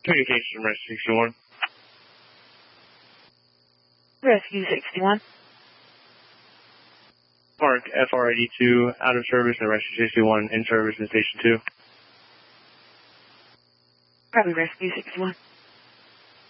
Communication, Rescue 61. Rescue 61. Park FR82 out of service and Rescue 61 in service in Station 2. Copy, Rescue 61.